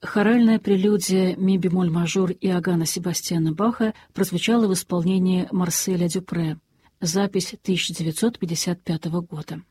Хоральная прелюдия ми-бемоль-мажор Иоганна Себастьяна Баха прозвучала в исполнении Марселя Дюпре. Запись 1955 года.